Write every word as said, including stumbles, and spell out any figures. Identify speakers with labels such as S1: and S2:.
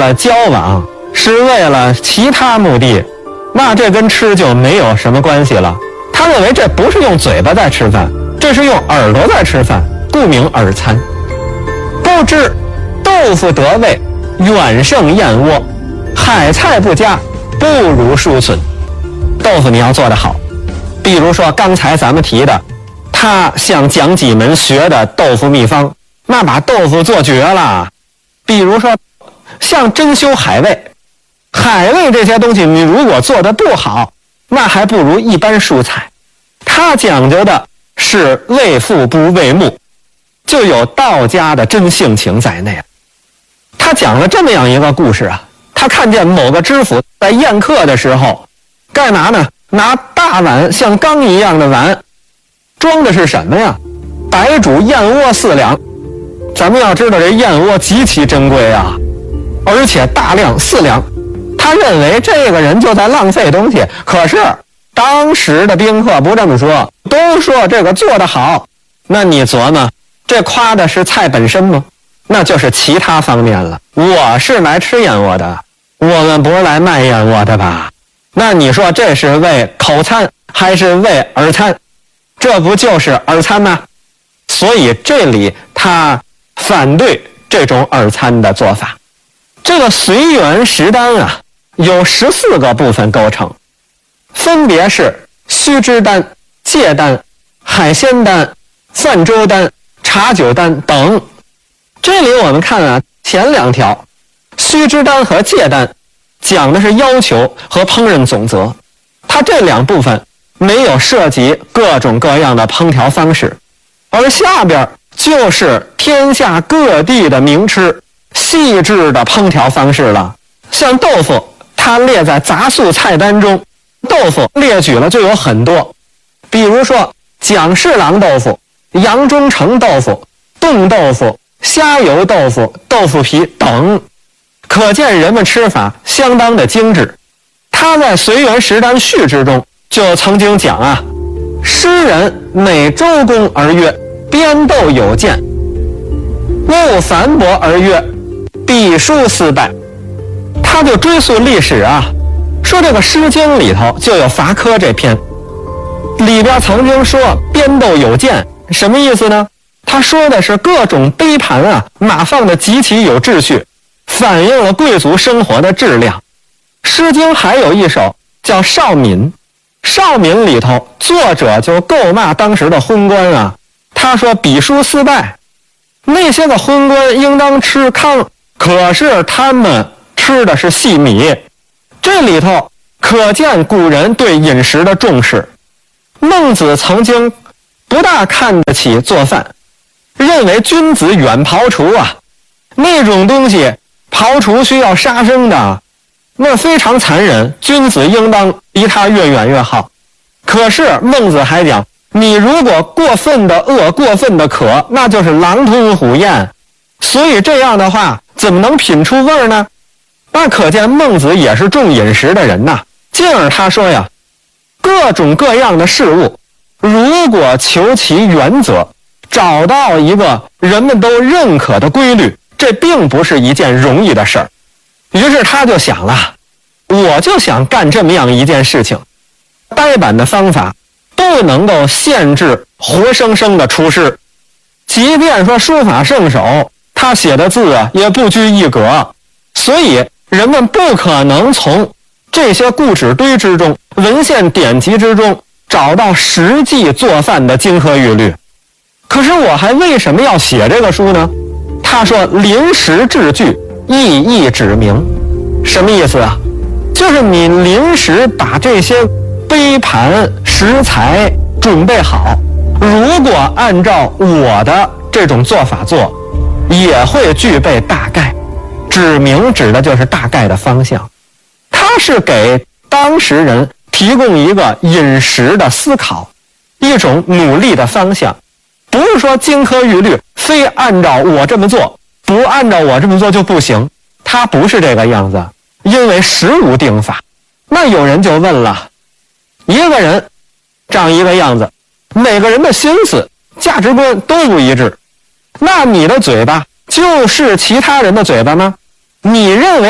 S1: 了交往，是为了其他目的，那这跟吃就没有什么关系了。他认为这不是用嘴巴在吃饭，这是用耳朵在吃饭，故名耳餐。不知豆腐得味，远胜燕窝；海菜不佳，不如蔬笋。豆腐你要做得好，比如说刚才咱们提的，他向蒋济门学的豆腐秘方，那把豆腐做绝了。比如说像珍馐海味，海味这些东西你如果做得不好，那还不如一般蔬菜。他讲究的是为腹不为目，就有道家的真性情在内。他讲了这么样一个故事啊，他看见某个知府在宴客的时候，干嘛呢？拿大碗像缸一样的碗，装的是什么呀？白煮燕窝四两。咱们要知道这燕窝极其珍贵啊，而且大量四两。他认为这个人就在浪费东西，可是当时的宾客不这么说，都说这个做得好。那你琢磨，这夸的是菜本身吗？那就是其他方面了。我是来吃燕窝的，我们不是来卖燕窝的吧？那你说这是为口餐还是为耳餐？这不就是耳餐吗？所以这里他反对这种耳餐的做法。这个随园食单啊，有十四个部分构成，分别是须知单、芥单、海鲜单、泛粥单、茶酒单等。这里我们看啊，前两条须知单和芥单讲的是要求和烹饪总则，它这两部分没有涉及各种各样的烹调方式，而下边就是天下各地的名吃细致的烹调方式了。像豆腐，它列在杂素菜单中，豆腐列举了就有很多，比如说蒋氏郎豆腐、杨中成豆腐、冻豆腐、虾油豆腐、豆腐皮等，可见人们吃法相当的精致。他在随园食单序之中就曾经讲啊，诗人每周公而曰，编豆有见，勿繁驳而曰，笔书四拜。他就追溯历史啊，说这个《诗经》里头就有伐蚵这篇，里边曾经说编豆有见，什么意思呢？他说的是各种杯盘啊码放的极其有秩序，反映了贵族生活的质量。《诗经》还有一首叫《少敏》，《少敏》里头作者就够骂当时的昏官啊，他说笔书四拜，那些个昏官应当吃糠，可是他们吃的是细米。这里头可见古人对饮食的重视。孟子曾经不大看得起做饭，认为君子远庖厨啊，那种东西庖厨需要杀生的，那非常残忍，君子应当离他越远越好。可是孟子还讲，你如果过分的饿，过分的渴，那就是狼吞虎咽，所以这样的话怎么能品出味儿呢？那可见孟子也是重饮食的人呐。进而他说呀，各种各样的事物，如果求其原则，找到一个人们都认可的规律，这并不是一件容易的事儿。于是他就想了，我就想干这么样一件事情，呆板的方法不能够限制活生生的出师，即便说书法圣手，他写的字啊也不拘一格，所以人们不可能从这些故纸堆之中、文献典籍之中找到实际做饭的金科玉律。可是我还为什么要写这个书呢？他说临时制句，意义指明。什么意思啊？就是你临时把这些杯盘食材准备好，如果按照我的这种做法做，也会具备大概。指明指的就是大概的方向，它是给当时人提供一个饮食的思考，一种努力的方向，不是说金科玉律非按照我这么做，不按照我这么做就不行，它不是这个样子，因为实无定法。那有人就问了，一个人长一个样子，每个人的心思价值观都不一致，那你的嘴巴就是其他人的嘴巴吗？你认为